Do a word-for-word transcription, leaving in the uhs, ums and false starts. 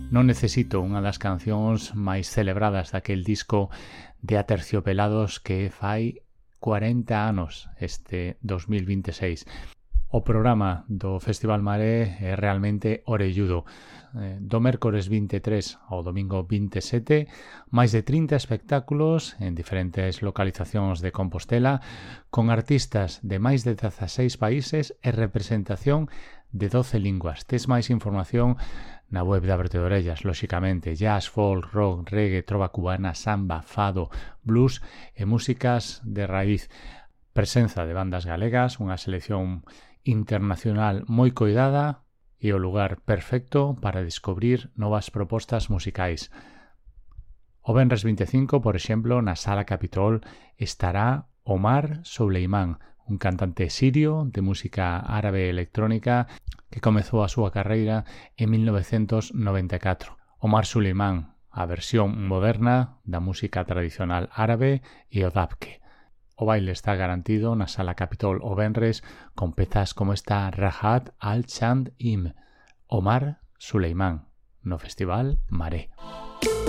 Non necesito, unha das cancións máis celebradas daquel disco de Aterciopelados que fai cuarenta anos, este dos mil vinte e seis. O programa do Festival Maré é realmente orelludo. Do mércores vinte e tres ao domingo vinte e sete, máis de trinta espectáculos en diferentes localizacións de Compostela, con artistas de máis de dezaseis países e representación de doce linguas. Tes máis información na web de Aberto de Orellas, lóxicamente, jazz, folk, rock, reggae, trova cubana, samba, fado, blues e músicas de raíz. Presenza de bandas galegas, unha selección internacional moi coidada e o lugar perfecto para descubrir novas propostas musicais. O venres vinte e cinco, por exemplo, na Sala Capitol estará Omar Suleiman, un cantante sirio de música árabe electrónica que comezou a súa carreira en mil novecentos noventa e catro. Omar Suleiman, a versión moderna da música tradicional árabe e o dabke. O baile está garantido na Sala Capitol o venres con pezas como esta Rahat al-Chand Im, Omar Suleiman, no Festival Maré.